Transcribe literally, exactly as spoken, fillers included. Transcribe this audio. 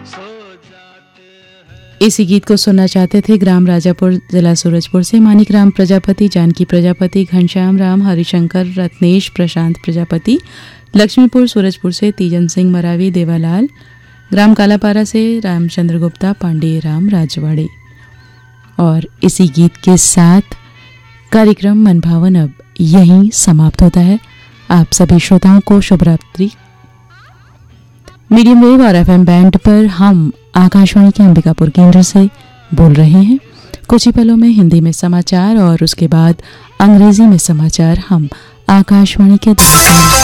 इसी गीत को सुनना चाहते थे ग्राम राजापुर, जिला सूरजपुर से मानिक राम प्रजापति, जानकी प्रजापति, घनश्याम राम, हरिशंकर, रत्नेश, प्रशांत प्रजापति, लक्ष्मीपुर सूरजपुर से तीजन सिंह मरावी, देवालाल, ग्राम कालापारा से रामचंद्र गुप्ता, पांडे राम राजवाड़े। और इसी गीत के साथ कार्यक्रम मनभावन अब यहीं समाप्त होता है। आप सभी श्रोताओं को शुभ रात्रि। मीडियम वेव और एफएम बैंड पर हम आकाशवाणी के अंबिकापुर केंद्र से बोल रहे हैं। कुछ ही पलों में हिंदी में समाचार और उसके बाद अंग्रेजी में समाचार हम आकाशवाणी के